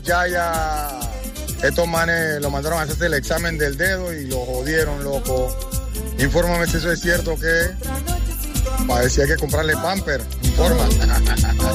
estos manes lo mandaron a hacerse el examen del dedo y lo jodieron, loco. Infórmame si eso es cierto, que parecía que comprarle pamper. Informa.